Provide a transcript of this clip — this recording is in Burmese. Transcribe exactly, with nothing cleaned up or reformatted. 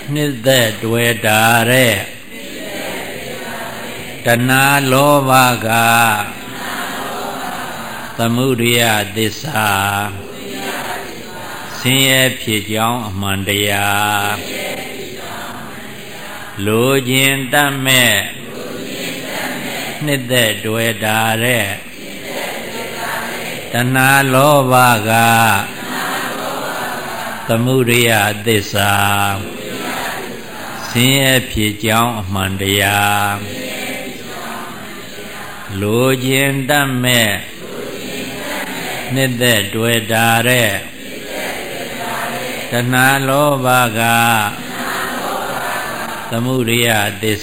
နှစ်သက်တွေ့တာတဲ့တဏှာလောဘကသမုဒိယသစ္စာဆင်းရဲဖြစ်ကြောင်းအမှန်တရားလိုခြင်းတတ်မဲ့နှစ်သက်တွေ့တာတဲ့တဏှာလောဘကသမုဒိယသစ္စာဆင်းရဲဖြစ်ကြောင်းအမှန်တရားလိုခြင်းတတ်မဲ့နှစ်သက်တွေ့တာတဲ့တဏှာလောဘကသမုဒိယသစ္